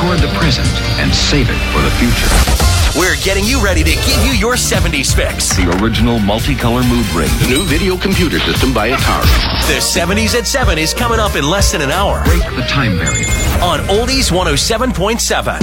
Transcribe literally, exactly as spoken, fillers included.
record the present and save it for the future. We're getting you ready to give you your seventies fix. The original multicolor mood ring. The new video computer system by Atari. The seventies at seven is coming up in less than an hour. Break the time barrier. On Oldies one oh seven point seven.